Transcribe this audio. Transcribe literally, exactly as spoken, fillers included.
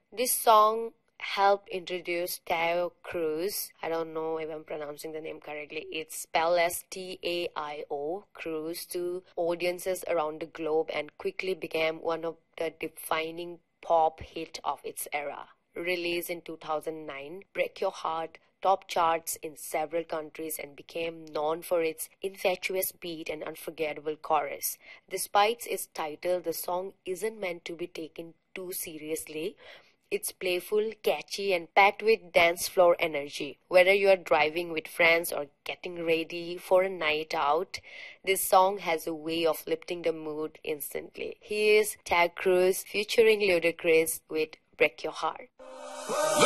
This song helped introduce Taio Cruz. I don't know if I'm pronouncing the name correctly. It's spelled as T A I O, Cruz, to audiences around the globe and quickly became one of the defining pop hit of its era. Released in two thousand nine, Break Your Heart top charts in several countries and became known for its infectious beat and unforgettable chorus. Despite its title, the song isn't meant to be taken too seriously. It's playful, catchy, and packed with dance floor energy. Whether you are driving with friends or getting ready for a night out, this song has a way of lifting the mood instantly. Here's Taio Cruz featuring Ludacris with Break Your Heart.